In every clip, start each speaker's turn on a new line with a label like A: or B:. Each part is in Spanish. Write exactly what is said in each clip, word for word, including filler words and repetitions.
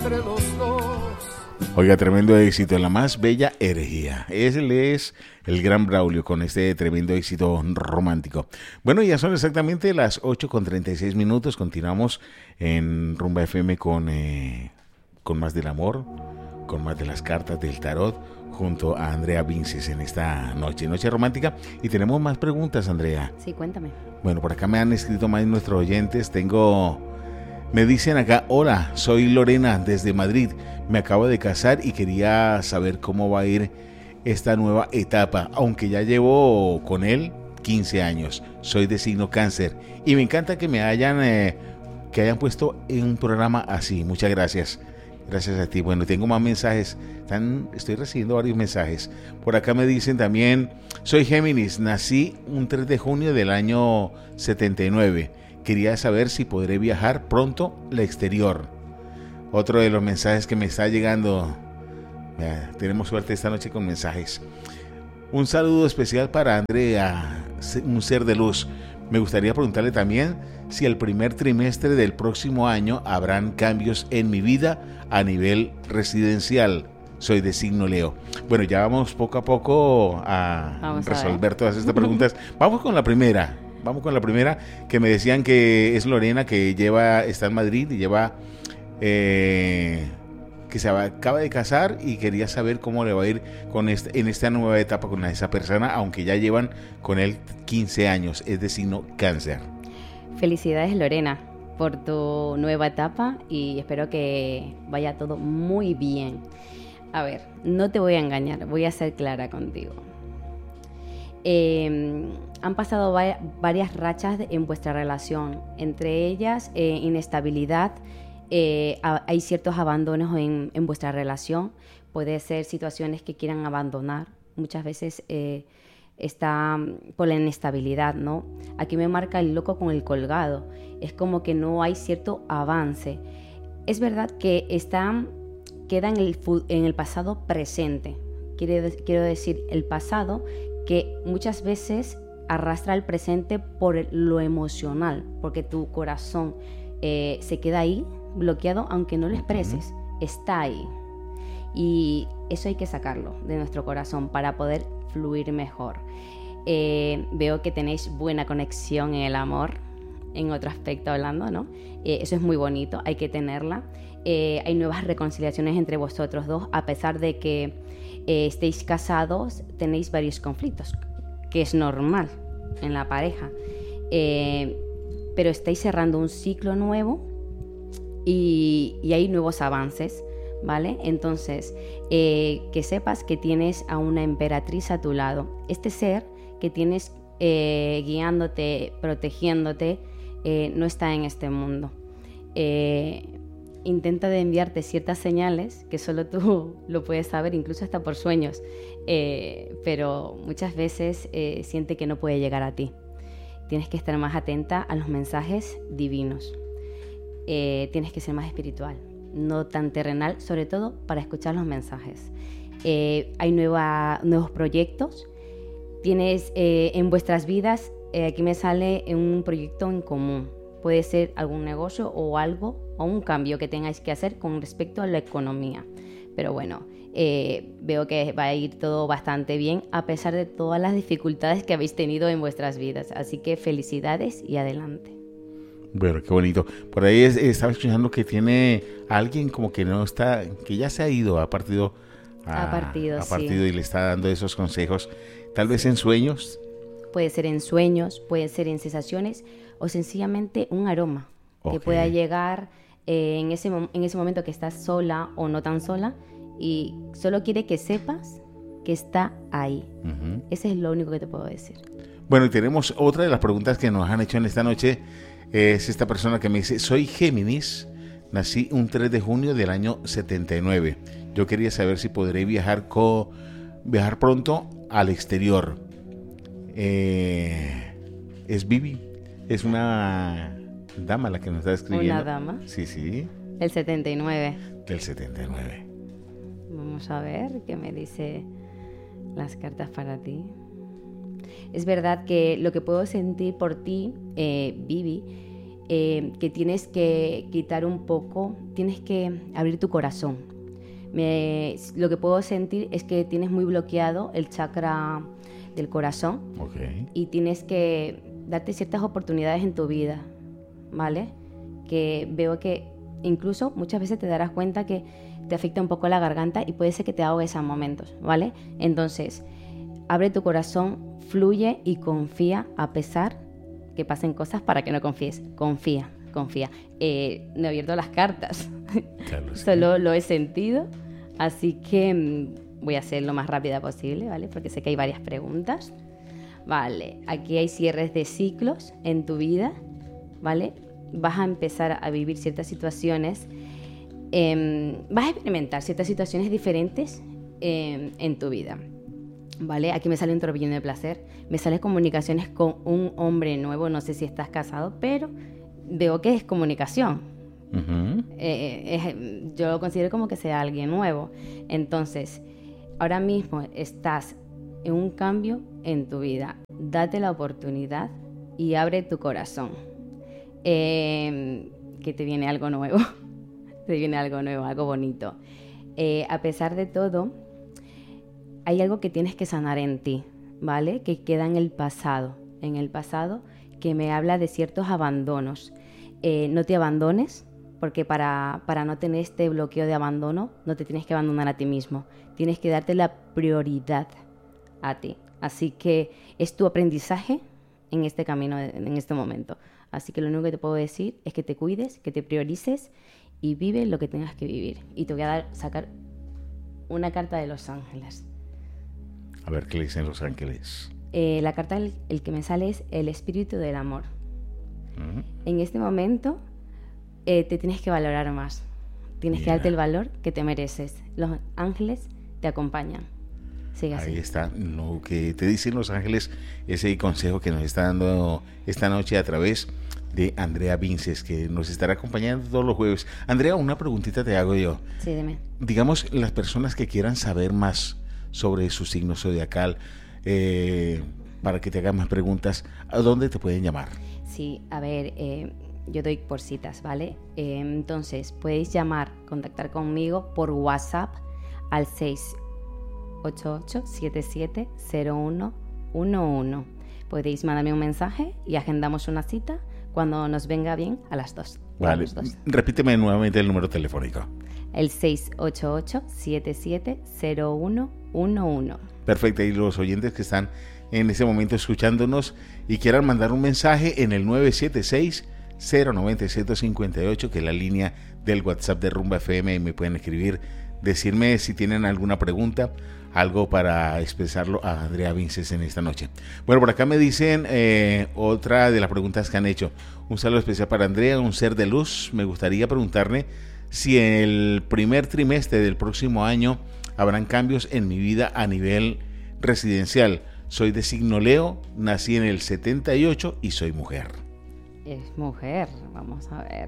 A: entre los dos.
B: Oiga, tremendo éxito, la más bella herejía. Él es el gran Braulio con este tremendo éxito romántico. Bueno, ya son exactamente las ocho con treinta y seis minutos. Continuamos en Rumba F M con, eh, con más del amor, con más de las cartas del tarot, junto a Andrea Vinces en esta noche, noche romántica. Y tenemos más preguntas, Andrea.
C: Sí, cuéntame.
B: Bueno, por acá me han escrito más nuestros oyentes. Tengo, me dicen acá, hola, soy Lorena desde Madrid. Me acabo de casar y quería saber cómo va a ir esta nueva etapa, aunque ya llevo con él quince años. Soy de signo cáncer y me encanta que me hayan, eh, que hayan puesto en un programa así. Muchas gracias. Gracias a ti. Bueno, tengo más mensajes. Están, estoy recibiendo varios mensajes. Por acá me dicen también, soy Géminis, nací un tres de junio del año setenta y nueve. Quería saber si podré viajar pronto al exterior. Otro de los mensajes que me está llegando. Ya, tenemos suerte esta noche con mensajes. Un saludo especial para Andrea, un ser de luz. Me gustaría preguntarle también si el primer trimestre del próximo año habrán cambios en mi vida a nivel residencial. Soy de signo Leo. Bueno, ya vamos poco a poco a vamos resolver a todas estas preguntas. Vamos con la primera. Vamos con la primera que me decían que es Lorena, que lleva está en Madrid y lleva eh, que se acaba de casar y quería saber cómo le va a ir con este, en esta nueva etapa con esa persona, aunque ya llevan con él quince años, es de signo cáncer.
C: Felicidades, Lorena, por tu nueva etapa y espero que vaya todo muy bien. A ver, no te voy a engañar, voy a ser clara contigo. Eh, han pasado va- varias rachas de, en vuestra relación, entre ellas eh, inestabilidad. Eh, hay ciertos abandonos en, en vuestra relación, puede ser situaciones que quieran abandonar, muchas veces eh, está por la inestabilidad, ¿no? Aquí me marca el loco con el colgado, es como que no hay cierto avance. Es verdad que está, queda en el, en el pasado presente, quiero, quiero decir, el pasado que muchas veces arrastra el presente por lo emocional, porque tu corazón eh, se queda ahí, bloqueado, aunque no lo expreses, uh-huh. Está ahí. Y eso hay que sacarlo de nuestro corazón para poder fluir mejor. Eh, veo que tenéis buena conexión en el amor, en otro aspecto hablando, ¿no? Eh, eso es muy bonito, hay que tenerla. Eh, hay nuevas reconciliaciones entre vosotros dos, a pesar de que eh, estéis casados, tenéis varios conflictos, que es normal en la pareja. Eh, pero estáis cerrando un ciclo nuevo y, y hay nuevos avances, ¿vale? Entonces, eh, que sepas que tienes a una emperatriz a tu lado. Este ser que tienes eh, guiándote, protegiéndote, eh, no está en este mundo. Eh, intenta de enviarte ciertas señales que solo tú lo puedes saber, incluso hasta por sueños, eh, pero muchas veces eh, siente que no puede llegar a ti. Tienes que estar más atenta a los mensajes divinos. Eh, tienes que ser más espiritual, no tan terrenal, sobre todo para escuchar los mensajes. Eh, hay nueva, nuevos proyectos. Tienes eh, en vuestras vidas, eh, aquí me sale un proyecto en común. Puede ser algún negocio o algo, o un cambio que tengáis que hacer con respecto a la economía. Pero bueno, eh, veo que va a ir todo bastante bien, a pesar de todas las dificultades que habéis tenido en vuestras vidas. Así que felicidades y adelante.
B: Bueno, qué bonito. Por ahí es, estaba escuchando que tiene alguien como que no está, que ya se ha ido, ha partido, a,
C: ha partido,
B: ha partido
C: sí.
B: Y le está dando esos consejos, tal vez en sueños.
C: Puede ser en sueños, puede ser en sensaciones o sencillamente un aroma okay. que pueda llegar eh, en, ese, en ese momento que estás sola o no tan sola y solo quiere que sepas que está ahí. Uh-huh. Ese es lo único que te puedo decir.
B: Bueno, y tenemos otra de las preguntas que nos han hecho en esta noche. Es esta persona que me dice, soy Géminis, nací un tres de junio del año setenta y nueve. Yo quería saber si podré viajar, co, viajar pronto al exterior. Eh, es Vivi, es una dama la que nos está escribiendo.
C: ¿Una dama?
B: Sí, sí.
C: Del setenta y nueve.
B: Del setenta y nueve.
C: Vamos a ver qué me dice las cartas para ti. Es verdad que lo que puedo sentir por ti, eh, Vivi, eh, que tienes que quitar un poco, tienes que abrir tu corazón. Me, lo que puedo sentir es que tienes muy bloqueado el chakra del corazón.
B: Okay.
C: Y tienes que darte ciertas oportunidades en tu vida, ¿vale? Que veo que incluso muchas veces te darás cuenta que te afecta un poco la garganta y puede ser que te ahogues a momentos, ¿vale? Entonces, abre tu corazón, fluye y confía a pesar que pasen cosas para que no confíes. Confía, confía. Eh, no he abierto las cartas,
B: Claro, sí.
C: solo lo he sentido, así que mmm, voy a ser lo más rápida posible, ¿vale? Porque sé que hay varias preguntas. Vale, aquí hay cierres de ciclos en tu vida, ¿vale? Vas a empezar a vivir ciertas situaciones, eh, vas a experimentar ciertas situaciones diferentes eh, en tu vida, ¿vale? Aquí me sale un torbellino de placer, me sale comunicaciones con un hombre nuevo, no sé si estás casado, pero veo que es comunicación.
B: Uh-huh.
C: Eh, es, yo lo considero como que sea alguien nuevo. Entonces, ahora mismo estás en un cambio en tu vida. Date la oportunidad y abre tu corazón. Eh, que te viene algo nuevo. Te viene algo nuevo, algo bonito. Eh, a pesar de todo, hay algo que tienes que sanar en ti, ¿vale? Que queda en el pasado. En el pasado que me habla de ciertos abandonos. Eh, no te abandones, porque para, para no tener este bloqueo de abandono, no te tienes que abandonar a ti mismo. Tienes que darte la prioridad a ti. Así que es tu aprendizaje en este camino, en este momento. Así que lo único que te puedo decir es que te cuides, que te priorices y vive lo que tengas que vivir. Y te voy a dar, sacar una carta de los ángeles.
B: A ver qué le dicen los ángeles.
C: Eh, la carta, el, el que me sale es el espíritu del amor. Uh-huh. En este momento eh, te tienes que valorar más. Tienes yeah. que darte el valor que te mereces. Los ángeles te acompañan. Sigue así.
B: Ahí está lo que te dicen los ángeles, ese consejo que nos está dando esta noche a través de Andrea Vinces, que nos estará acompañando todos los jueves. Andrea, una preguntita te hago yo.
C: Sí, dime.
B: Digamos, las personas que quieran saber más sobre su signo zodiacal, eh, para que te hagan más preguntas, ¿a dónde te pueden llamar?
C: Sí, a ver, eh, yo doy por citas, ¿vale? Eh, entonces, podéis llamar, contactar conmigo por WhatsApp al seis ocho ocho siete siete cero uno uno uno. Podéis mandarme un mensaje y agendamos una cita cuando nos venga bien a las dos.
B: Vale, dos. Repíteme nuevamente el número telefónico.
C: El seis ocho ocho siete siete cero uno uno uno.
B: Perfecto, y los oyentes que están en este momento escuchándonos y quieran mandar un mensaje en el nueve siete seis cero nueve cero cinco ocho, que es la línea del WhatsApp de Rumba F M, y me pueden escribir, decirme si tienen alguna pregunta, algo para expresarlo a Andrea Vinces en esta noche. Bueno, por acá me dicen eh, otra de las preguntas que han hecho. Un saludo especial para Andrea, un ser de luz. Me gustaría preguntarle si en el primer trimestre del próximo año habrán cambios en mi vida a nivel residencial. Soy de signo Leo, nací en el setenta y ocho y soy mujer.
C: Es mujer, vamos a ver.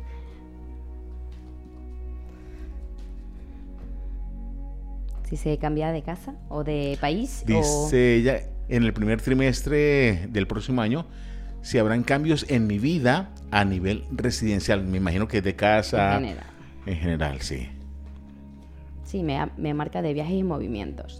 C: Si se cambia de casa o de país.
B: Dice
C: o...
B: ella, en el primer trimestre del próximo año, si habrán cambios en mi vida a nivel residencial. Me imagino que de casa.
C: En general.
B: En general, sí.
C: Sí, me, me marca de viajes y movimientos.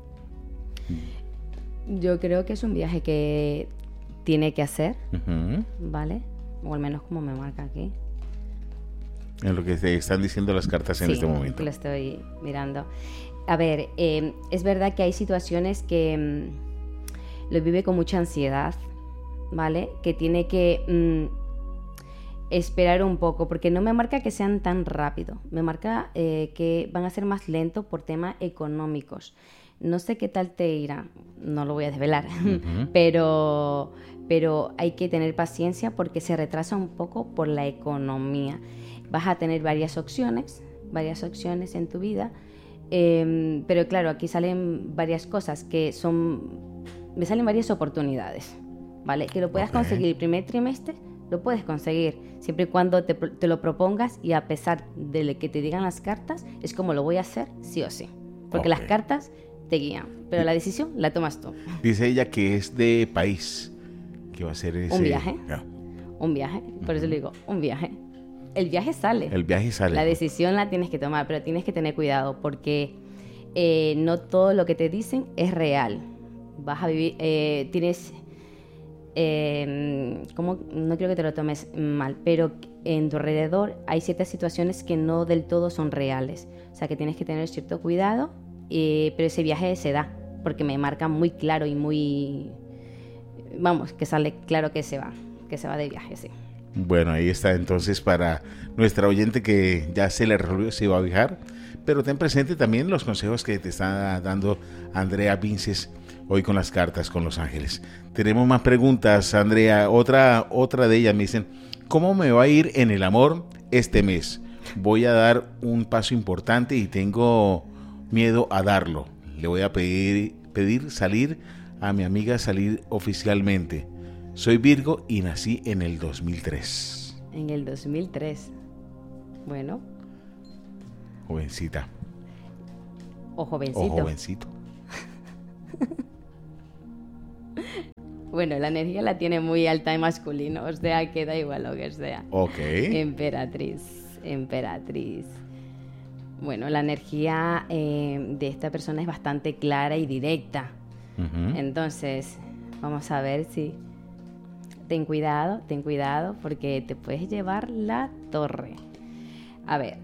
C: Yo creo que es un viaje que tiene que hacer, uh-huh. ¿vale? O al menos como me marca aquí.
B: En lo que te están diciendo las cartas en
C: sí,
B: este momento.
C: Lo estoy mirando. A ver, eh, es verdad que hay situaciones que mmm, lo vive con mucha ansiedad, ¿vale? Que tiene que mmm, esperar un poco, porque no me marca que sean tan rápido. Me marca eh, que van a ser más lentos por temas económicos. No sé qué tal te irá, no lo voy a desvelar, uh-huh. pero, pero hay que tener paciencia porque se retrasa un poco por la economía. Vas a tener varias opciones, varias opciones en tu vida, eh, pero claro, aquí salen varias cosas que son, me salen varias oportunidades, ¿vale? Que lo puedas okay. conseguir el primer trimestre, lo puedes conseguir, siempre y cuando te, te lo propongas y a pesar de que te digan las cartas, es como lo voy a hacer sí o sí, porque okay. las cartas te guían, pero la decisión la tomas tú.
B: Dice ella que es de país, que va a ser ese...
C: Un viaje.
B: No.
C: un viaje. Por eso le digo, un viaje. El viaje sale.
B: El viaje sale.
C: La decisión la tienes que tomar, pero tienes que tener cuidado porque eh, no todo lo que te dicen es real. Vas a vivir, eh, tienes, eh, ¿cómo? No quiero que te lo tomes mal, pero en tu alrededor hay ciertas situaciones que no del todo son reales. O sea, que tienes que tener cierto cuidado, eh, pero ese viaje se da, porque me marca muy claro y muy... Vamos, que sale claro que se va, que se va de viaje, sí.
B: Bueno, ahí está entonces para nuestra oyente que ya se le resolvió si va a viajar, pero ten presente también los consejos que te está dando Andrea Vinces hoy con las cartas con los ángeles. Tenemos más preguntas, Andrea. Otra, otra de ellas me dicen, ¿cómo me va a ir en el amor este mes? Voy a dar un paso importante y tengo miedo a darlo. Le voy a pedir, pedir salir a mi amiga, salir oficialmente. Soy Virgo y nací en el dos mil tres.
C: En el dos mil tres. Bueno.
B: Jovencita.
C: O jovencito.
B: O jovencito.
C: Bueno, la energía la tiene muy alta y masculino, o sea, que da igual lo que sea.
B: Ok.
C: Emperatriz, emperatriz. Bueno, la energía eh, de esta persona es bastante clara y directa. Uh-huh. Entonces, vamos a ver si... Ten cuidado, ten cuidado, porque te puedes llevar la torre. A ver,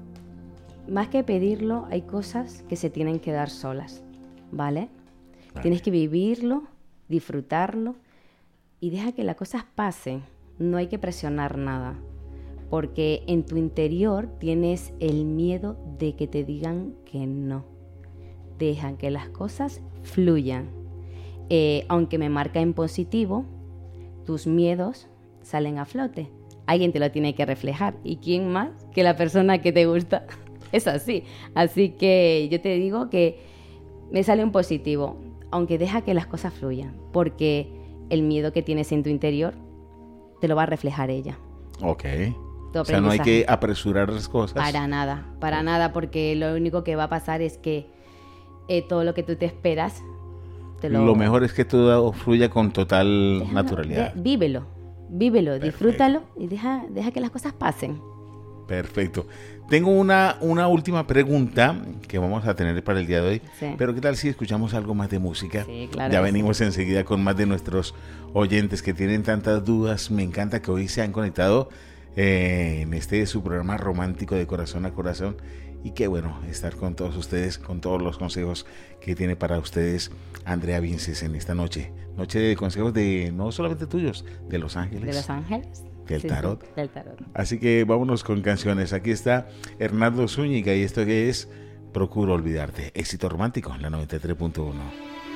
C: más que pedirlo, hay cosas que se tienen que dar solas, ¿vale? Vale. Tienes que vivirlo, disfrutarlo y deja que las cosas pasen. No hay que presionar nada, porque en tu interior tienes el miedo de que te digan que no. Deja que las cosas fluyan. Eh, aunque me marca en positivo, tus miedos salen a flote. Alguien te lo tiene que reflejar. ¿Y quién más que la persona que te gusta? Es así. Así que yo te digo que me sale un positivo, aunque deja que las cosas fluyan, porque el miedo que tienes en tu interior te lo va a reflejar ella.
B: Ok. O sea, no hay que apresurar las cosas.
C: Para nada, para nada, porque lo único que va a pasar es que eh, todo lo que tú te esperas... Lo...
B: lo mejor es que todo fluya con total
C: Déjalo,
B: naturalidad.
C: De, vívelo, vívelo, Perfecto. Disfrútalo y deja, deja que las cosas pasen.
B: Perfecto. Tengo una, una última pregunta que vamos a tener para el día de hoy. Sí. Pero ¿qué tal si escuchamos algo más de música?
C: Sí, claro.
B: Ya venimos sí. enseguida con más de nuestros oyentes que tienen tantas dudas. Me encanta que hoy se han conectado eh, en este su programa romántico de corazón a corazón. Y qué bueno estar con todos ustedes, con todos los consejos que tiene para ustedes Andrea Vinces en esta noche. Noche de consejos de no solamente tuyos, de Los Ángeles.
C: De Los Ángeles.
B: Del
C: sí,
B: tarot.
C: Sí, del tarot.
B: Así que vámonos con canciones. Aquí está Hernando Zúñiga y esto que es Procuro Olvidarte. Éxito romántico en la noventa y tres punto uno.